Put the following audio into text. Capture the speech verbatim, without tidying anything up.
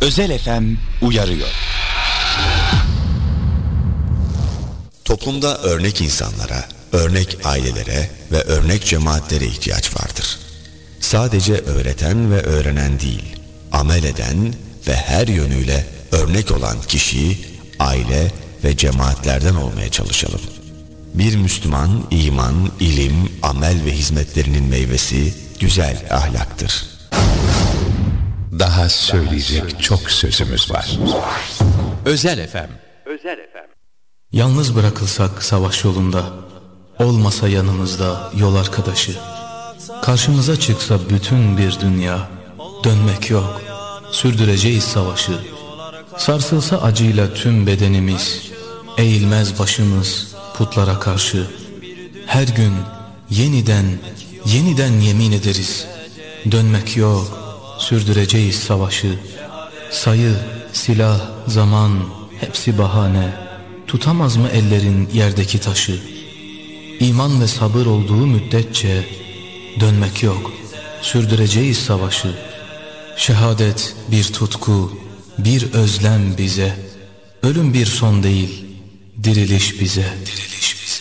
Özel F M uyarıyor. Toplumda örnek insanlara, örnek ailelere ve örnek cemaatlere ihtiyaç vardır. Sadece öğreten ve öğrenen değil, amel eden ve her yönüyle örnek olan kişi, aile ve cemaatlerden olmaya çalışalım. Bir Müslüman, iman, ilim, amel ve hizmetlerinin meyvesi güzel ahlaktır. Daha söyleyecek çok sözümüz var. Özel F M. Özel F M. Yalnız bırakılsak savaş yolunda, olmasa yanımızda yol arkadaşı, karşımıza çıksa bütün bir dünya, dönmek yok, sürdüreceğiz savaşı. Sarsılsa acıyla tüm bedenimiz, eğilmez başımız putlara karşı. Her gün yeniden, yeniden yemin ederiz, dönmek yok, sürdüreceğiz savaşı. Sayı, silah, zaman hepsi bahane. Tutamaz mı ellerin yerdeki taşı? İman ve sabır olduğu müddetçe dönmek yok, sürdüreceğiz savaşı. Şehadet bir tutku, bir özlem bize. Ölüm bir son değil, diriliş bize. Diriliş.